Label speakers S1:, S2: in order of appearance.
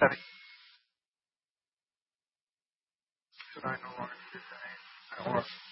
S1: setting. Should I no longer use that name? That works.